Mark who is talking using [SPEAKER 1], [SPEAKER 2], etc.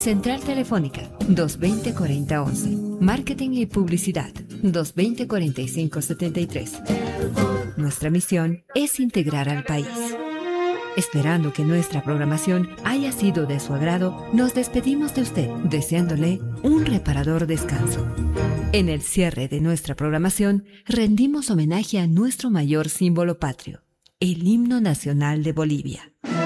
[SPEAKER 1] Central Telefónica 220-4011. Marketing y publicidad 220-4573. Nuestra misión es integrar al país. Esperando que nuestra programación haya sido de su agrado, nos despedimos de usted, deseándole un reparador descanso. En el cierre de nuestra programación, rendimos homenaje a nuestro mayor símbolo patrio, el himno nacional de Bolivia.